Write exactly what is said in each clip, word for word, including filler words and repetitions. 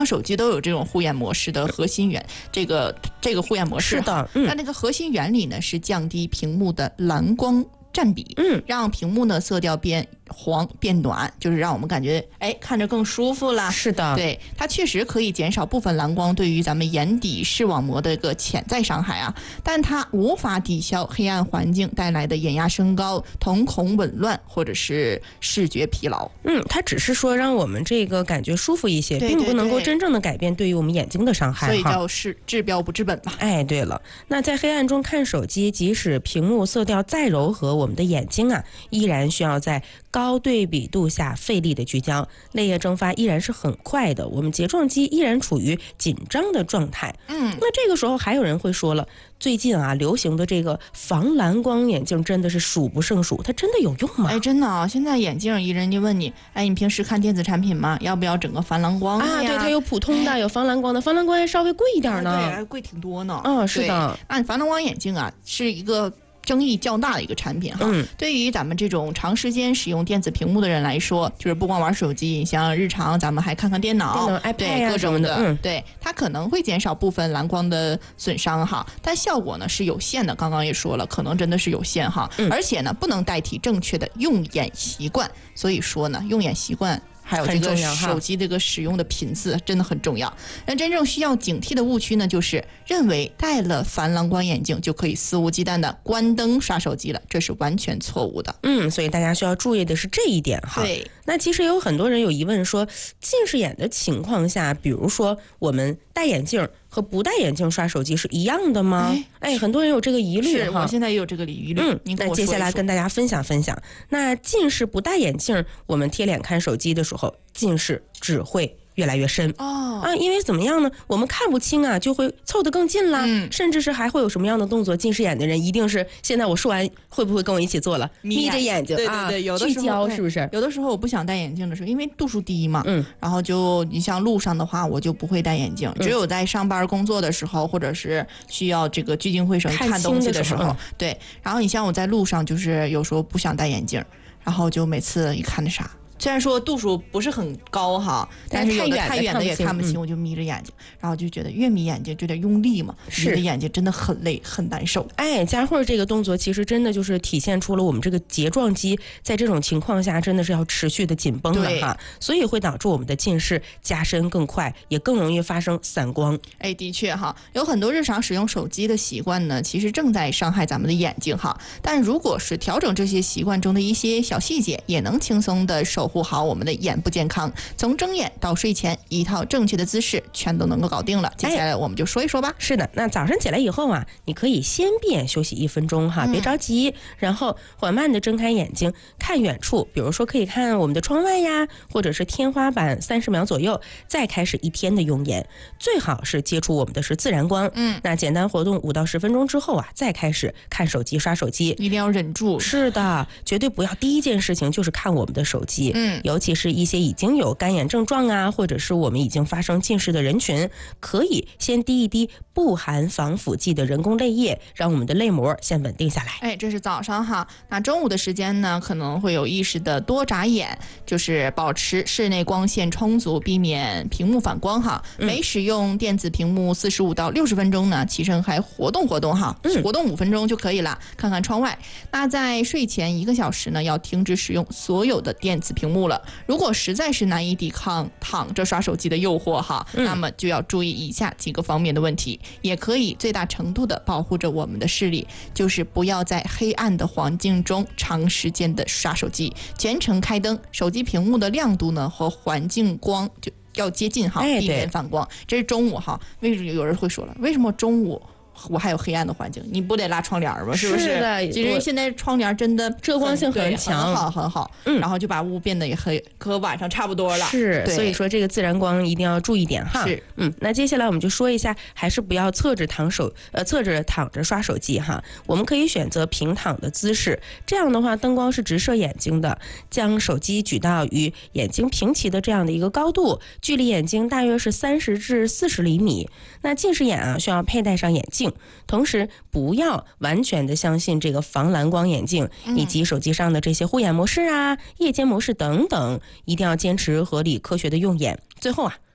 手机都有这种护眼模式的核心原，这个这个护眼模式是的，嗯， 它那个核心原理呢是降低屏幕的蓝光占比， 嗯， 让屏幕呢色调变黄变暖，就是让我们感觉哎看着更舒服啦。 是的， 对，它确实可以减少部分蓝光对于咱们眼底视网膜的一个潜在伤害啊，但它无法抵消黑暗环境带来的眼压升高、瞳孔紊乱或者是视觉疲劳。 嗯，它只是说让我们这个感觉舒服一些， 对对对， 并不能够真正的改变对于我们眼睛的伤害， 所以叫是治标不治本嘛。 哎，对了，那在黑暗中看手机，即使屏幕色调再柔和，我们的眼睛啊，依然需要在高对比度下费力的聚焦，泪液蒸发依然是很快的，我们睫状肌依然处于紧张的状态。 嗯， 那这个时候还有人会说了，最近啊流行的这个防蓝光眼镜真的是数不胜数，它真的有用吗？ 哎，真的啊！现在眼镜一人家问你，哎，你平时看电子产品吗？要不要整个防蓝光啊？对，它有普通的，有防蓝光的，防蓝光还稍微贵一点呢， 啊、对，还贵挺多呢。 嗯、哦，是的。 那防蓝光眼镜啊，是一个争议较大的一个产品哈， 嗯， 对于咱们这种长时间使用电子屏幕的人来说，就是不光玩手机，像日常咱们还看看电脑、 电脑 iPad 对各种的， 嗯， 对，它可能会减少部分蓝光的损伤哈，但效果呢是有限的。刚刚也说了，可能真的是有限哈， 嗯、 而且呢不能代替正确的用眼习惯，所以说呢，用眼习惯。还有这个手机这个使用的频次真的很重要。那真正需要警惕的误区呢，就是认为戴了防蓝光眼镜就可以肆无忌惮的关灯刷手机了，这是完全错误的。 嗯，所以大家需要注意的是这一点哈。 对。 那其实有很多人有疑问说，近视眼的情况下，比如说我们戴眼镜和不戴眼镜刷手机是一样的吗？哎，哎很多人有这个疑虑哈。是，我现在也有这个疑虑。 嗯，那接下来跟大家分享分享。那近视不戴眼镜，我们贴脸看手机的时候，近视只会越来越深哦啊，因为怎么样呢？我们看不清啊，就会凑得更近啦， 嗯、 甚至是还会有什么样的动作？近视眼的人一定是现在我说完，会不会跟我一起做了？眯着眼睛， 对对对，有的时候聚焦是不是？ 有的时候我不想戴眼镜的时候，因为度数低嘛， 嗯， 然后就你像路上的话，我就不会戴眼镜，只有在上班工作的时候，或者是需要这个聚精会神看东西的时候， 嗯、 对。然后你像我在路上，就是有时候不想戴眼镜，然后就每次一看那啥。虽然说度数不是很高哈，但是有的太远的也看不清，我就眯着眼睛，然后就觉得越眯眼睛就有点用力嘛，眯着眼睛真的很累很难受。 哎，佳慧这个动作其实真的就是体现出了我们这个睫状肌在这种情况下真的是要持续的紧绷了哈，所以会导致我们的近视加深更快，也更容易发生散光。 哎，的确哈，有很多日常使用手机的习惯呢，其实正在伤害咱们的眼睛哈。但如果是调整这些习惯中的一些小细节，也能轻松的守护好我们的眼部健康，从睁眼到睡前，一套正确的姿势全都能够搞定了。接下来我们就说一说吧。 哎、是的，那早上起来以后啊，你可以先闭眼休息一分钟哈，别着急，嗯、然后缓慢的睁开眼睛，看远处，比如说可以看我们的窗外呀，或者是天花板三十秒左右，再开始一天的用眼。最好是接触我们的是自然光， 嗯， 那简单活动五到十分钟之后啊，再开始看手机刷手机， 一定要忍住。 是的，绝对不要第一件事情就是看我们的手机， 嗯， 尤其是一些已经有干眼症状啊，或者是我们已经发生近视的人群，可以先滴一滴不含防腐剂的人工泪液，让我们的泪膜先稳定下来。 哎，这是早上哈。那中午的时间呢，可能会有意识的多眨眼，就是保持室内光线充足，避免屏幕反光哈。 嗯、 每使用电子屏幕四十五到六十分钟呢，起身还活动活动哈， 嗯、 活动五分钟就可以了，看看窗外。那在睡前一个小时呢，要停止使用所有的电子屏幕了。如果实在是难以抵抗躺着刷手机的诱惑哈， 嗯、 那么就要注意以下几个方面的问题，也可以最大程度的保护着我们的视力，就是不要在黑暗的环境中长时间的刷手机，全程开灯，手机屏幕的亮度呢和环境光就要接近哈，避免反光。这是中午哈，为什么有人会说了，为什么中午我还有黑暗的环境，你不得拉窗帘吗？是不是？ 是的， 其实现在窗帘真的遮光性很强， 很好很好， 嗯， 然后就把屋变得也黑，和晚上差不多了。 是，所以说这个自然光一定要注意点哈。 是， 嗯，那接下来我们就说一下，还是不要侧着躺手，呃，侧着躺着刷手机哈。我们可以选择平躺的姿势，这样的话灯光是直射眼睛的，将手机举到与眼睛平齐的这样的一个高度，距离眼睛大约是三十至四十厘米。那近视眼啊，需要佩戴上眼镜。同时不要完全的相信这个防蓝光眼镜以及手机上的这些护眼模式啊、夜间模式等等，一定要坚持合理科学的用眼。最后啊，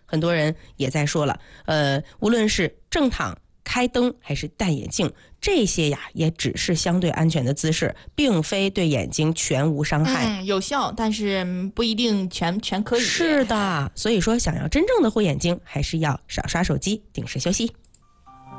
很多人也在说了，呃，无论是正躺、开灯还是戴眼镜，这些呀也只是相对安全的姿势，并非对眼睛全无伤害。 嗯，有效，但是不一定全全可以。 是的，所以说想要真正的护眼睛，还是要少刷手机，定时休息。